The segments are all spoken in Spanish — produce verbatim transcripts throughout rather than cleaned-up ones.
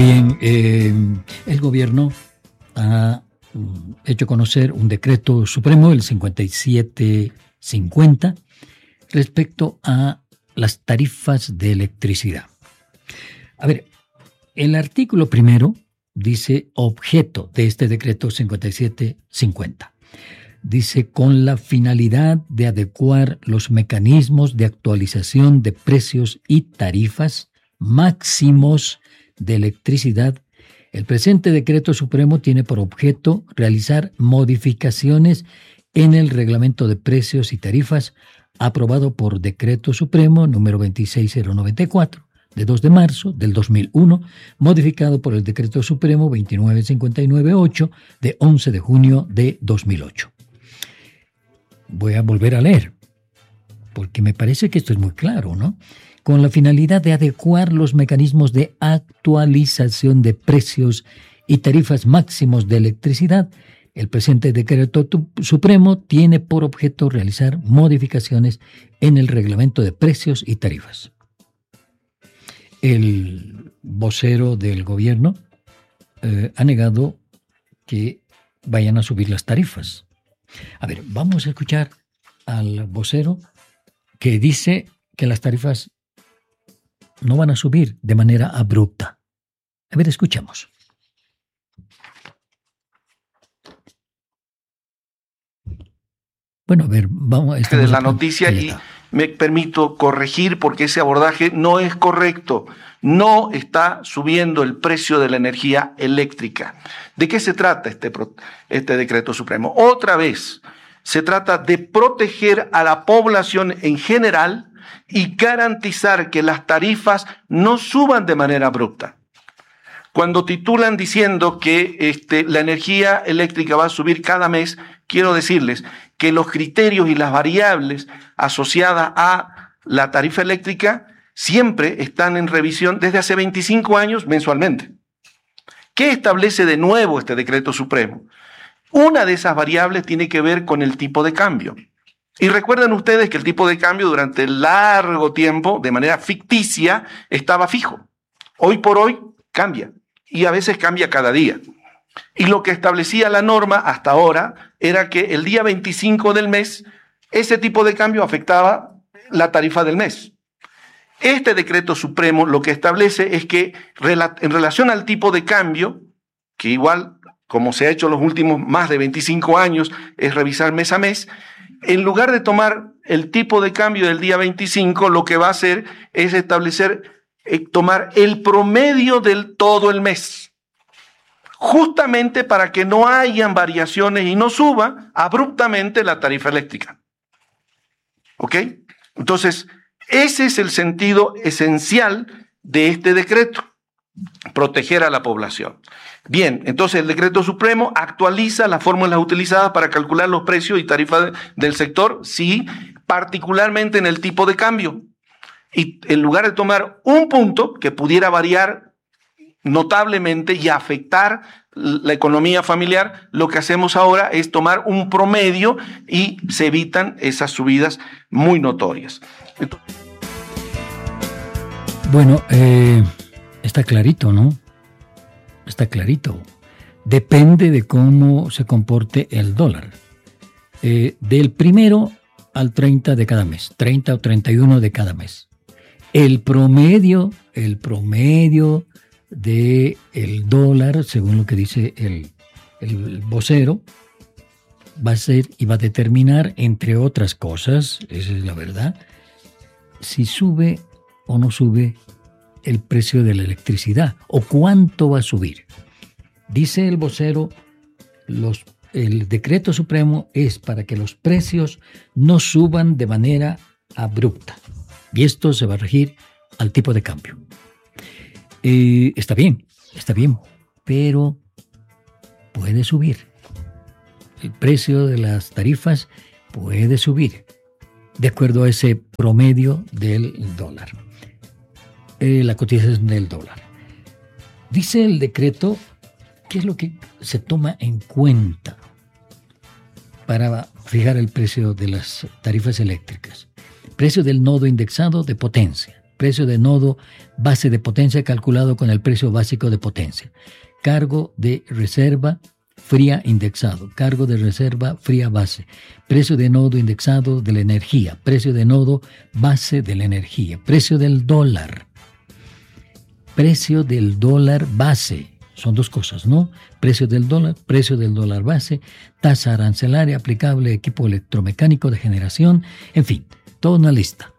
Bien, eh, el gobierno ha mm, hecho conocer un decreto supremo, el cincuenta y siete cincuenta, respecto a las tarifas de electricidad. A ver, el artículo primero dice objeto de este decreto cincuenta y siete cincuenta. Dice, con la finalidad de adecuar los mecanismos de actualización de precios y tarifas máximos de electricidad, el presente decreto supremo tiene por objeto realizar modificaciones en el reglamento de precios y tarifas aprobado por decreto supremo número veintiséis mil noventa y cuatro de dos de marzo del dos mil uno, modificado por el decreto supremo veintinueve mil cincuenta y nueve punto ocho de once de junio de dos mil ocho. Voy a volver a leer, porque me parece que esto es muy claro, ¿no? Con la finalidad de adecuar los mecanismos de actualización de precios y tarifas máximos de electricidad, el presente decreto supremo tiene por objeto realizar modificaciones en el reglamento de precios y tarifas. El vocero del gobierno eh, ha negado que vayan a subir las tarifas. A ver, vamos a escuchar al vocero que dice que las tarifas no van a subir de manera abrupta. A ver, escuchemos. Bueno, a ver, vamos a... de la noticia y me permito corregir porque ese abordaje no es correcto. No está subiendo el precio de la energía eléctrica. ¿De qué se trata este, este decreto supremo? Otra vez, se trata de proteger a la población en general y garantizar que las tarifas no suban de manera abrupta. Cuando titulan diciendo que este, la energía eléctrica va a subir cada mes, quiero decirles que los criterios y las variables asociadas a la tarifa eléctrica siempre están en revisión desde hace veinticinco años mensualmente. ¿Qué establece de nuevo este decreto supremo? Una de esas variables tiene que ver con el tipo de cambio. Y recuerden ustedes que el tipo de cambio durante largo tiempo, de manera ficticia, estaba fijo. Hoy por hoy cambia y a veces cambia cada día. Y lo que establecía la norma hasta ahora era que el día veinticinco del mes, ese tipo de cambio afectaba la tarifa del mes. Este decreto supremo lo que establece es que en relación al tipo de cambio, que igual como se ha hecho los últimos más de veinticinco años, es revisar mes a mes, en lugar de tomar el tipo de cambio del día veinticinco, lo que va a hacer es establecer, eh, tomar el promedio del todo el mes, justamente para que no hayan variaciones y no suba abruptamente la tarifa eléctrica. ¿Ok? Entonces, ese es el sentido esencial de este decreto, proteger a la población. Bien, entonces el decreto supremo actualiza las fórmulas utilizadas para calcular los precios y tarifas del sector, sí, particularmente en el tipo de cambio. Y en lugar de tomar un punto que pudiera variar notablemente y afectar la economía familiar, lo que hacemos ahora es tomar un promedio y se evitan esas subidas muy notorias. Entonces, bueno, eh, está clarito, ¿no? Está clarito. Depende de cómo se comporte el dólar. Eh, del primero al treinta de cada mes, treinta o treinta y uno de cada mes. El promedio, el promedio del dólar, según lo que dice el, el vocero, va a ser y va a determinar, entre otras cosas, esa es la verdad, si sube o no sube el precio de la electricidad o cuánto va a subir. Dice el vocero, los, el decreto supremo es para que los precios no suban de manera abrupta y esto se va a regir al tipo de cambio. Eh, está bien, está bien, pero puede subir. El precio de las tarifas puede subir de acuerdo a ese promedio del dólar. Eh, la cotización del dólar. Dice el decreto qué es lo que se toma en cuenta para fijar el precio de las tarifas eléctricas. Precio del nodo indexado de potencia, precio de nodo base de potencia calculado con el precio básico de potencia. Cargo de reserva fría indexado, cargo de reserva fría base, precio de nodo indexado de la energía, precio de nodo base de la energía, precio del dólar, precio del dólar base. Son dos cosas, ¿no? Precio del dólar, precio del dólar base, tasa arancelaria aplicable a equipo electromecánico de generación, en fin, toda una lista.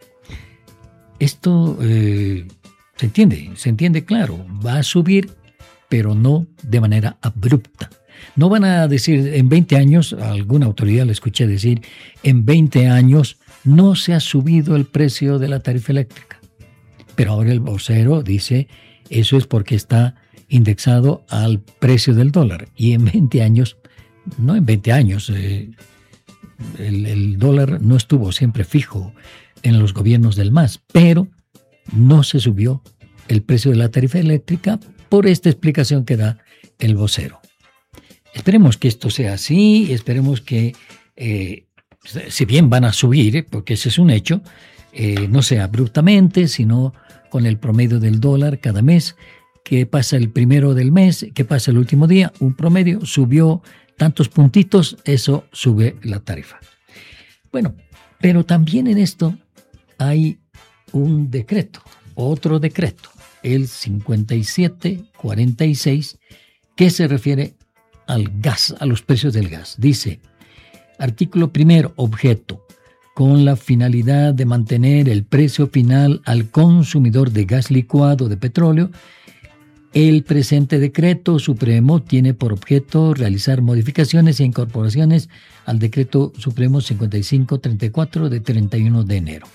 Esto eh, se entiende, se entiende claro, va a subir, pero no de manera abrupta. No van a decir en veinte años, a alguna autoridad le escuché decir, en veinte años no se ha subido el precio de la tarifa eléctrica. Pero ahora el vocero dice, eso es porque está indexado al precio del dólar. Y en veinte años, no en veinte años, eh, el, el dólar no estuvo siempre fijo en los gobiernos del M A S, pero no se subió el precio de la tarifa eléctrica por esta explicación que da el vocero. Esperemos que esto sea así, esperemos que, eh, si bien van a subir, porque ese es un hecho, eh, no sea abruptamente, sino con el promedio del dólar cada mes, que pasa el primero del mes, que pasa el último día, un promedio, subió tantos puntitos, eso sube la tarifa. Bueno, pero también en esto hay un decreto, otro decreto, el cincuenta y siete cuarenta y seis, que se refiere al gas, a los precios del gas. Dice, artículo primero, objeto, con la finalidad de mantener el precio final al consumidor de gas licuado de petróleo, el presente decreto supremo tiene por objeto realizar modificaciones e incorporaciones al decreto supremo cincuenta y cinco treinta y cuatro de treinta y uno de enero.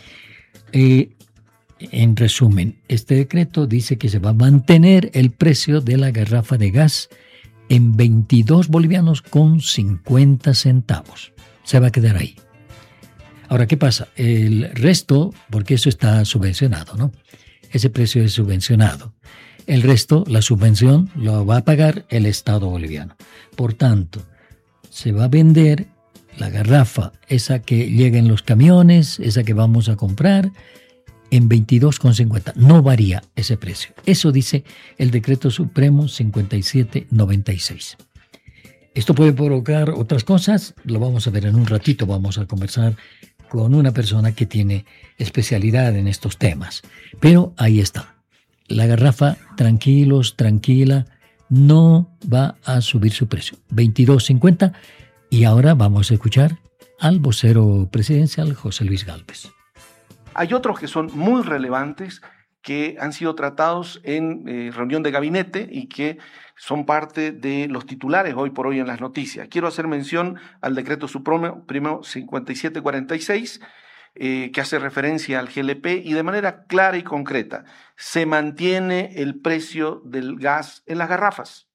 Eh, en resumen, este decreto dice que se va a mantener el precio de la garrafa de gas en veintidós bolivianos con cincuenta centavos. Se va a quedar ahí. Ahora, ¿qué pasa? El resto, porque eso está subvencionado, ¿no? Ese precio es subvencionado. El resto, la subvención, lo va a pagar el Estado boliviano. Por tanto, se va a vender la garrafa, esa que llega en los camiones, esa que vamos a comprar, en veintidós con cincuenta. No varía ese precio. Eso dice el Decreto Supremo cincuenta y siete noventa y seis. Esto puede provocar otras cosas, lo vamos a ver en un ratito, vamos a conversar con una persona que tiene especialidad en estos temas. Pero ahí está. La garrafa, tranquilos, tranquila, no va a subir su precio. veintidós cincuenta. Y ahora vamos a escuchar al vocero presidencial José Luis Gálvez. Hay otros que son muy relevantes, que han sido tratados en eh, reunión de gabinete y que son parte de los titulares hoy por hoy en las noticias. Quiero hacer mención al decreto supremo primero cincuenta y siete cuarenta y seis, eh, que hace referencia al G L P y de manera clara y concreta. Se mantiene el precio del gas en las garrafas.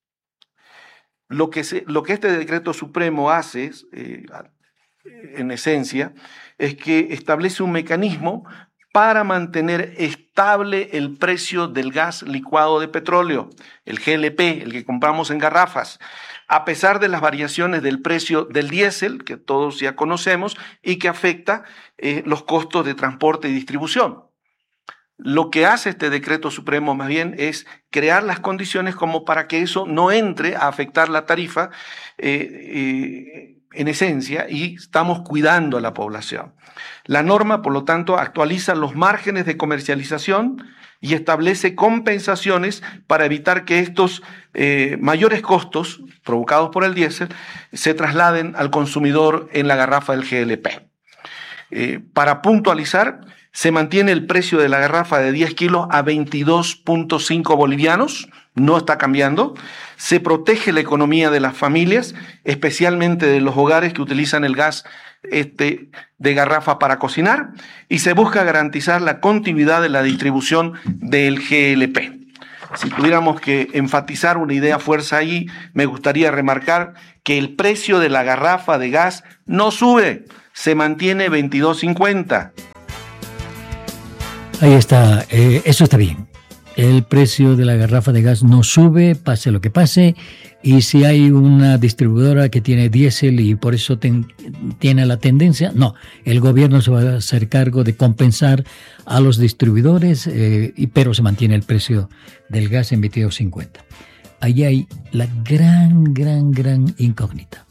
Lo que, se, lo que este decreto supremo hace, eh, en esencia, es que establece un mecanismo para mantener estable el precio del gas licuado de petróleo, el G L P, el que compramos en garrafas, a pesar de las variaciones del precio del diésel, que todos ya conocemos, y que afecta eh, los costos de transporte y distribución. Lo que hace este decreto supremo más bien es crear las condiciones como para que eso no entre a afectar la tarifa eh, eh, en esencia, y estamos cuidando a la población. La norma, por lo tanto, actualiza los márgenes de comercialización y establece compensaciones para evitar que estos eh, mayores costos provocados por el diésel se trasladen al consumidor en la garrafa del G L P. Eh, para puntualizar, se mantiene el precio de la garrafa de diez kilos a veintidós punto cinco bolivianos, no está cambiando. Se protege la economía de las familias, especialmente de los hogares que utilizan el gas este, de garrafa para cocinar, y se busca garantizar la continuidad de la distribución del G L P. Si tuviéramos que enfatizar una idea fuerza ahí, me gustaría remarcar que el precio de la garrafa de gas no sube, se mantiene veintidós cincuenta. Ahí está, eh, eso está bien. el precio de la garrafa de gas no sube, pase lo que pase, y si hay una distribuidora que tiene diésel y por eso ten, tiene la tendencia, no, el gobierno se va a hacer cargo de compensar a los distribuidores, eh, y, pero se mantiene el precio del gas en veintidós cincuenta. Ahí hay la gran, gran, gran incógnita.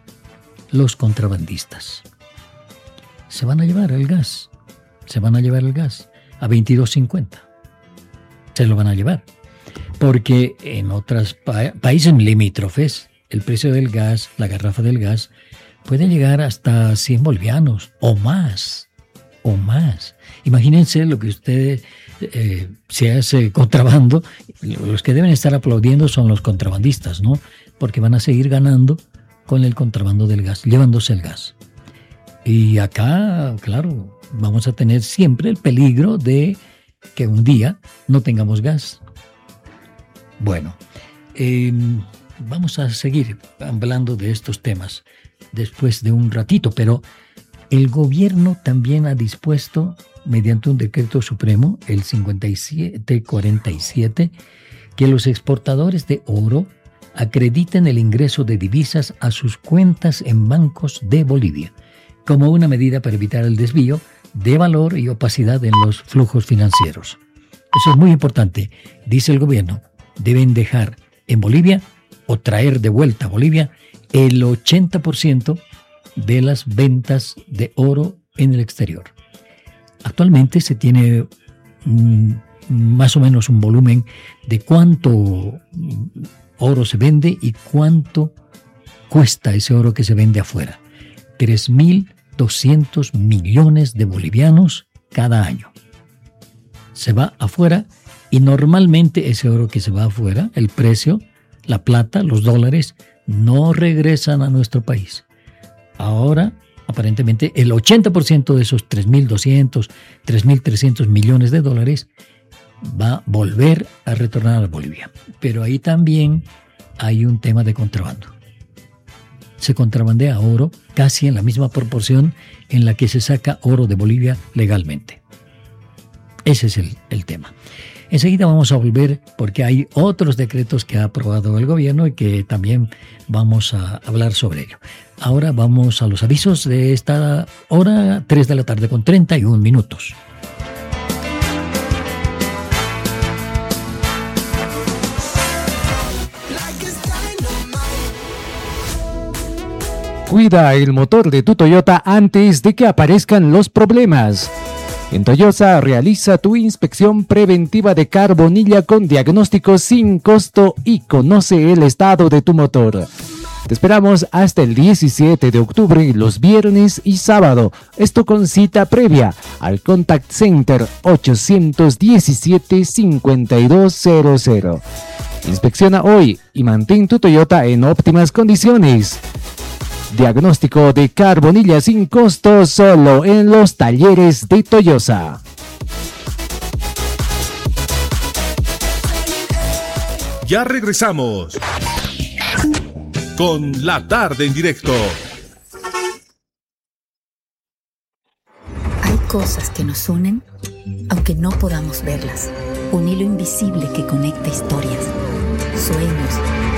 Los contrabandistas se van a llevar el gas, se van a llevar el gas a veintidós cincuenta. Se lo van a llevar, porque en otros pa- países limítrofes el precio del gas, la garrafa del gas, puede llegar hasta cien bolivianos o más, o más. Imagínense lo que usted eh, se hace contrabando. Los que deben estar aplaudiendo son los contrabandistas, ¿no? Porque van a seguir ganando con el contrabando del gas, llevándose el gas. Y acá, claro, vamos a tener siempre el peligro de que un día no tengamos gas. Bueno, eh, vamos a seguir hablando de estos temas después de un ratito, pero el gobierno también ha dispuesto, mediante un decreto supremo, el cincuenta y siete cuarenta y siete, que los exportadores de oro acrediten el ingreso de divisas a sus cuentas en bancos de Bolivia, como una medida para evitar el desvío de valor y opacidad en los flujos financieros. Eso es muy importante. Dice el gobierno, deben dejar en Bolivia o traer de vuelta a Bolivia el ochenta por ciento de las ventas de oro en el exterior. Actualmente se tiene mm, más o menos un volumen de cuánto oro se vende y cuánto cuesta ese oro que se vende afuera. tres mil doscientos millones de bolivianos cada año. Se va afuera y normalmente ese oro que se va afuera, el precio, la plata, los dólares, no regresan a nuestro país. Ahora, aparentemente, el ochenta por ciento de esos tres mil doscientos, tres mil trescientos millones de dólares va a volver a retornar a Bolivia. Pero ahí también hay un tema de contrabando. Se contrabandea oro casi en la misma proporción en la que se saca oro de Bolivia legalmente. Ese es el, el tema. Enseguida vamos a volver porque hay otros decretos que ha aprobado el gobierno y que también vamos a hablar sobre ello. Ahora vamos a los avisos de esta hora, tres de la tarde con treinta y un minutos. Cuida el motor de tu Toyota antes de que aparezcan los problemas. En Toyota realiza tu inspección preventiva de carbonilla con diagnóstico sin costo y conoce el estado de tu motor. Te esperamos hasta el diecisiete de octubre, los viernes y sábado. Esto con cita previa al Contact Center ocho uno siete, cinco dos cero cero. Inspecciona hoy y mantén tu Toyota en óptimas condiciones. Diagnóstico de carbonilla sin costo solo en los talleres de Toyota. Ya regresamos con La Tarde en Directo. Hay cosas que nos unen, aunque no podamos verlas. Un hilo invisible que conecta historias, sueños,